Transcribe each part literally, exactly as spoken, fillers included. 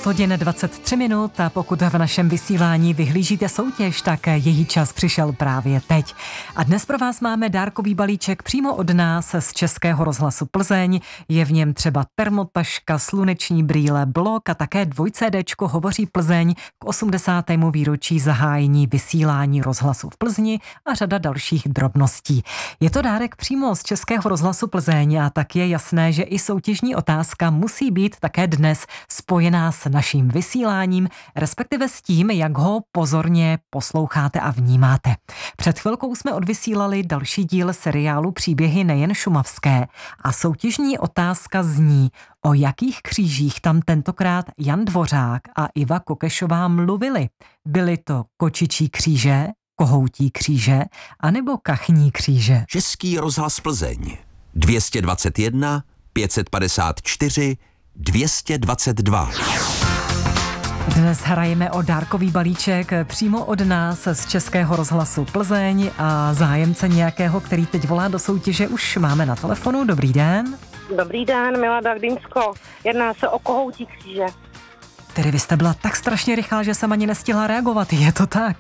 šest hodin dvacet tři minut a pokud v našem vysílání vyhlížíte soutěž, tak její čas přišel právě teď. A dnes pro vás máme dárkový balíček přímo od nás z Českého rozhlasu Plzeň. Je v něm třeba termotaška, sluneční brýle, blok a také dvojcédéčko Hovoří Plzeň k osmdesátému výročí zahájení vysílání rozhlasu v Plzni a řada dalších drobností. Je to dárek přímo z Českého rozhlasu Plzeň a tak je jasné, že i soutěžní otázka musí být také dnes spojená s naším vysíláním, respektive s tím, jak ho pozorně posloucháte a vnímáte. Před chvilkou jsme odvysílali další díl seriálu Příběhy nejen šumavské a soutěžní otázka zní, o jakých křížích tam tentokrát Jan Dvořák a Iva Kokešová mluvili. Byly to kočičí kříže, kohoutí kříže anebo kachní kříže? Český rozhlas Plzeň dvě stě dvacet jedna, pět set padesát čtyři, dvě stě dvacet dva. Dnes hrajeme o dárkový balíček přímo od nás z Českého rozhlasu Plzeň a zájemce nějakého, který teď volá do soutěže, už máme na telefonu. Dobrý den. Dobrý den, Milada Gdýmsko. Jedná se o kohoutí kříže. Tedy vy jste byla tak strašně rychlá, že jsem ani nestihla reagovat, je to tak?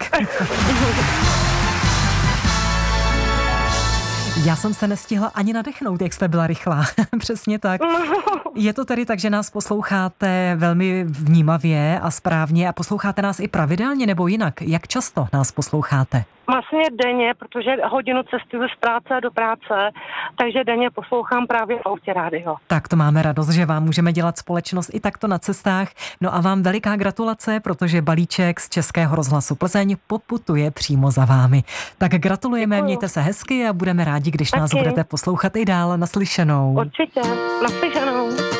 Já jsem se nestihla ani nadechnout, jak jste byla rychlá. Přesně tak. Je to tedy tak, že nás posloucháte velmi vnímavě a správně a posloucháte nás i pravidelně nebo jinak? Jak často nás posloucháte? Vlastně denně, protože hodinu cestuju z práce do práce, takže denně poslouchám právě v autě rádio. Tak to máme radost, že vám můžeme dělat společnost i takto na cestách. No a vám veliká gratulace, protože balíček z Českého rozhlasu Plzeň poputuje přímo za vámi. Tak gratulujeme, děkuju. Mějte se hezky a budeme rádi, když Taky. nás budete poslouchat i dál. Naslyšenou. Určitě, naslyšenou.